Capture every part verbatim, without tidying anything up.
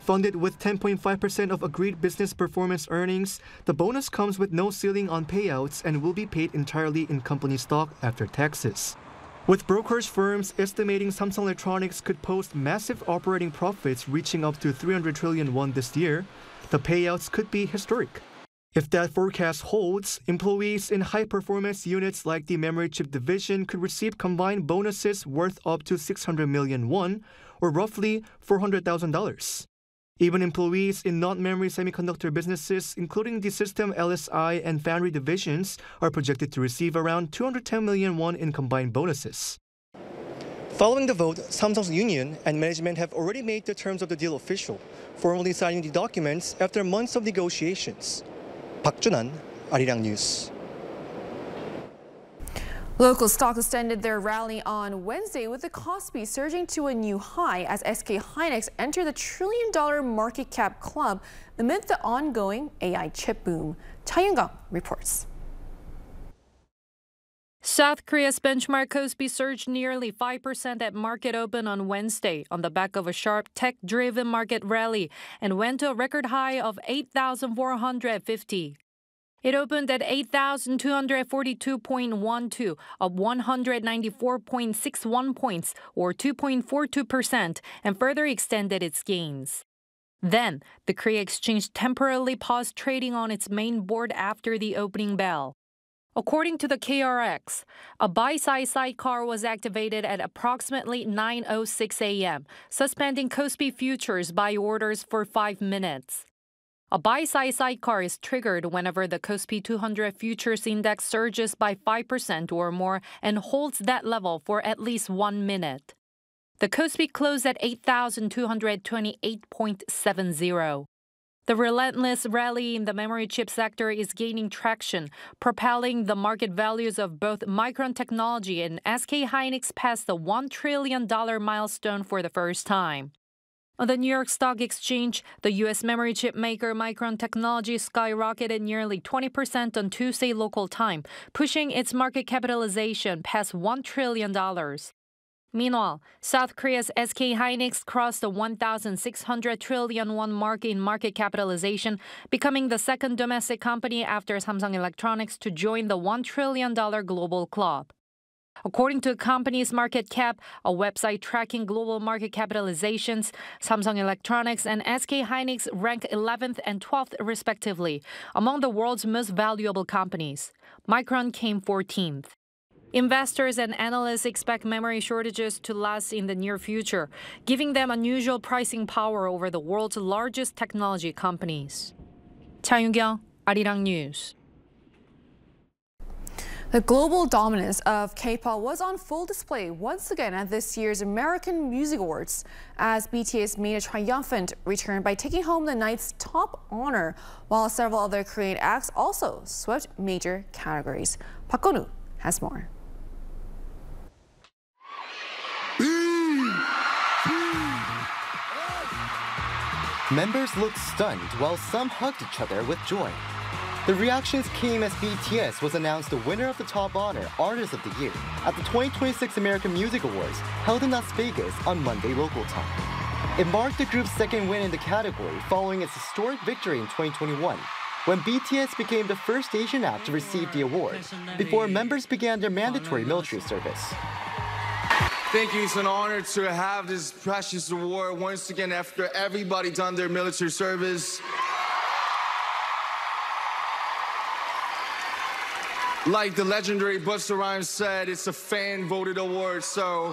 Funded with ten point five percent of agreed business performance earnings, the bonus comes with no ceiling on payouts and will be paid entirely in company stock after taxes. With brokerage firms estimating Samsung Electronics could post massive operating profits reaching up to three hundred trillion won this year, the payouts could be historic. If that forecast holds, employees in high-performance units like the memory chip division could receive combined bonuses worth up to six hundred million won, or roughly four hundred thousand dollars. Even employees in non-memory semiconductor businesses, including the System L S I and Foundry divisions, are projected to receive around two hundred ten million won in combined bonuses. Following the vote, Samsung's union and management have already made the terms of the deal official, formally signing the documents after months of negotiations. Park Junan, Arirang News. Local stocks extended their rally on Wednesday with the Kospi surging to a new high as S K Hynix entered the trillion dollar market cap club amid the ongoing A I chip boom. Cha Yoon-gang reports. South Korea's benchmark Kospi surged nearly five percent at market open on Wednesday on the back of a sharp tech-driven market rally and went to a record high of eight thousand four hundred fifty. It opened at eight thousand two hundred forty-two point one two, up one hundred ninety-four point six one points, or two point four two percent, and further extended its gains. Then, the Korea Exchange temporarily paused trading on its main board after the opening bell. According to the K R X, a buy-side sidecar was activated at approximately nine oh six a m, suspending Kospi futures buy orders for five minutes. A buy-side sidecar is triggered whenever the Kospi two hundred futures index surges by five percent or more and holds that level for at least one minute. The Kospi closed at eight thousand two hundred twenty-eight point seven zero. The relentless rally in the memory chip sector is gaining traction, propelling the market values of both Micron Technology and S K Hynix past the one trillion dollar milestone for the first time. On the New York Stock Exchange, the U S memory chip maker Micron Technology skyrocketed nearly twenty percent on Tuesday local time, pushing its market capitalization past one trillion dollars. Meanwhile, South Korea's S K Hynix crossed the one thousand six hundred trillion won mark in market capitalization, becoming the second domestic company after Samsung Electronics to join the one trillion dollar global club. According to the company's market cap, a website tracking global market capitalizations, Samsung Electronics and S K Hynix rank eleventh and twelfth respectively among the world's most valuable companies. Micron came fourteenth. Investors and analysts expect memory shortages to last in the near future, giving them unusual pricing power over the world's largest technology companies. Cha Yoon-gang, Arirang News. The global dominance of K-pop was on full display once again at this year's American Music Awards, as B T S made a triumphant return by taking home the night's top honor, while several other Korean acts also swept major categories. Park Gon-woo has more. Members looked stunned while some hugged each other with joy. The reactions came as B T S was announced the winner of the top honor, Artist of the Year, at the twenty twenty-six American Music Awards held in Las Vegas on Monday local time. It marked the group's second win in the category following its historic victory in twenty twenty-one, when B T S became the first Asian act to receive the award, before members began their mandatory military service. Thank you. It's an honor to have this precious award once again after everybody done their military service. Like the legendary Busta Rhymes said, it's a fan-voted award, so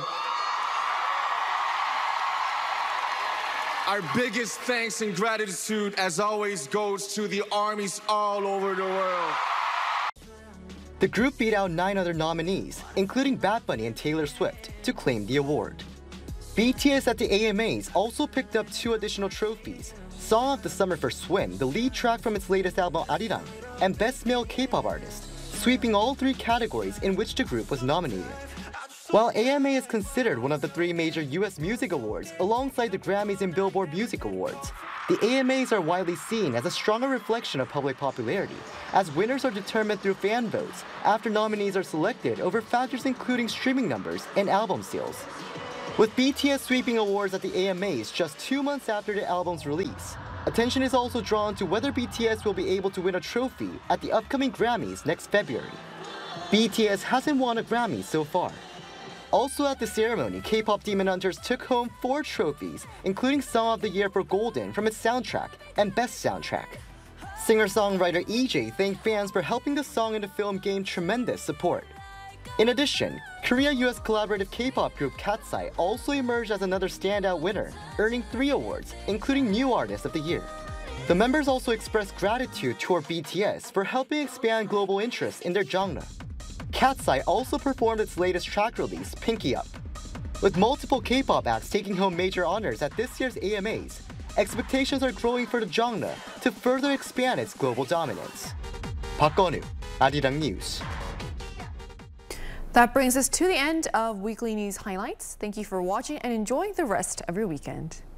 our biggest thanks and gratitude, as always, goes to the armies all over the world. The group beat out nine other nominees, including Bad Bunny and Taylor Swift, to claim the award. B T S at the A M As also picked up two additional trophies: Song of the Summer for Swim, the lead track from its latest album Arirang, and Best Male K-pop Artist, sweeping all three categories in which the group was nominated. While A M A is considered one of the three major U S music awards alongside the Grammys and Billboard Music Awards, the A M As are widely seen as a stronger reflection of public popularity, as winners are determined through fan votes after nominees are selected over factors including streaming numbers and album sales. With B T S sweeping awards at the A M As just two months after the album's release, attention is also drawn to whether B T S will be able to win a trophy at the upcoming Grammys next February. B T S hasn't won a Grammy so far. Also at the ceremony, K-pop Demon Hunters took home four trophies, including Song of the Year for Golden from its soundtrack and Best Soundtrack. Singer-songwriter E J thanked fans for helping the song in the film gain tremendous support. In addition, Korea-U S collaborative K-pop group Katseye also emerged as another standout winner, earning three awards, including New Artist of the Year. The members also expressed gratitude toward B T S for helping expand global interest in their genre. Katseye also performed its latest track release, Pinky Up. With multiple K-pop acts taking home major honors at this year's A M As, expectations are growing for the genre to further expand its global dominance. Park Gun-woo, Arirang News. That brings us to the end of Weekly News Highlights. Thank you for watching and enjoy the rest of your weekend.